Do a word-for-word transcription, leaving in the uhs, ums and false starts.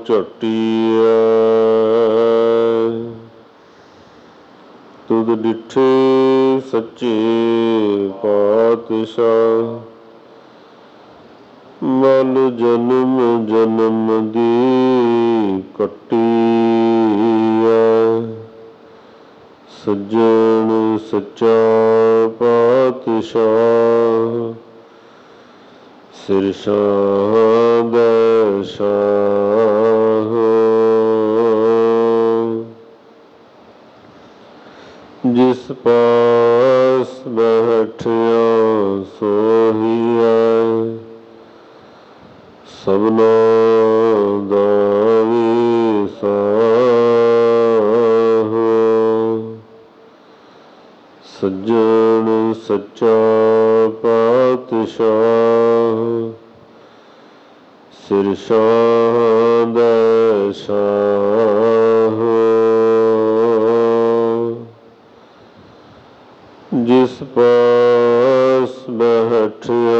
ਝਟੀਐ ਤੁਧ ਡਿਠੇ ਸੱਚੇ ਪਾਤਸ਼ਾਹ। ਮਲ ਜਨਮ ਜਨਮ ਦੀ ਕੱਟੀਐ ਸੱਜਣ ਸੱਚਾ ਪਾਤਸ਼ਾਹ। ਸਿਰ ਸ਼ਾਹ ਦਾ ਸ਼ਾਹ ਜਿਸ ਪਾਸ ਬੈਠਿਆ ਸੋਹੀਐ ਸਭਨਾ ਦਾ ਵੀ ਸਾਹ। ਸੱਜਣ ਸੱਚਾ ਪਾਤਸ਼ਾਹ ਸਿਰ ਸ਼ਾਹ ਦਾ ਸ਼ਾਹ। ਜਿਸ ਪਾਸ ਬੈਠਿਆ